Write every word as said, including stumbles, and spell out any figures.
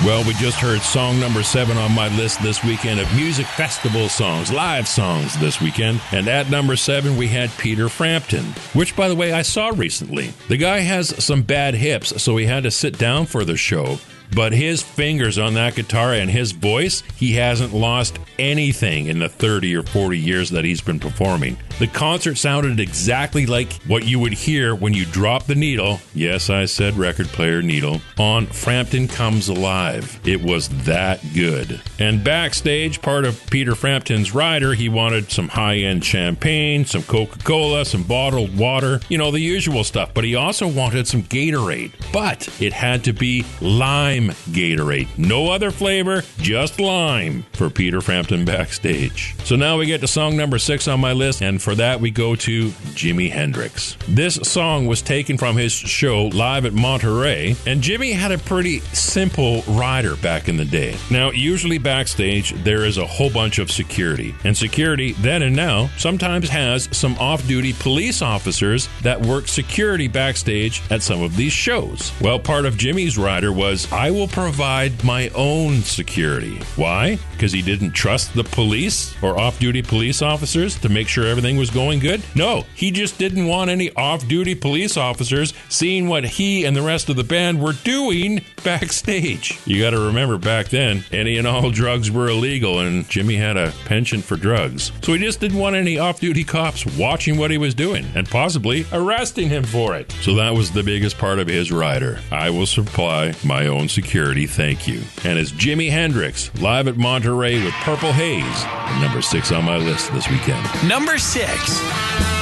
Well, we just heard song number seven on my list this weekend of music festival songs, live songs this weekend. And at number seven, we had Peter Frampton, which, by the way, I saw recently. The guy has some bad hips, so he had to sit down for the show. But his fingers on that guitar and his voice, he hasn't lost anything in the thirty or forty years that he's been performing. The concert sounded exactly like what you would hear when you drop the needle, yes, I said record player needle, on Frampton Comes Alive. It was that good. And backstage, part of Peter Frampton's rider, he wanted some high-end champagne, some Coca-Cola, some bottled water, you know, the usual stuff. But he also wanted some Gatorade. But it had to be lime Gatorade. No other flavor, just lime for Peter Frampton backstage. So now we get to song number six on my list, and for that we go to Jimi Hendrix. This song was taken from his show live at Monterey, and Jimmy had a pretty simple rider back in the day. Now, usually backstage there is a whole bunch of security, and security then and now sometimes has some off-duty police officers that work security backstage at some of these shows. Well, part of Jimmy's rider was, I will provide my own security. Why? Because he didn't trust the police or off-duty police officers to make sure everything was going good? No, he just didn't want any off-duty police officers seeing what he and the rest of the band were doing backstage. You got to remember, back then, any and all drugs were illegal, and Jimmy had a penchant for drugs. So he just didn't want any off-duty cops watching what he was doing and possibly arresting him for it. So that was the biggest part of his rider. I will supply my own security, thank you. And it's Jimi Hendrix live at Monterey with Purple Haze, number six on my list this weekend. Number six.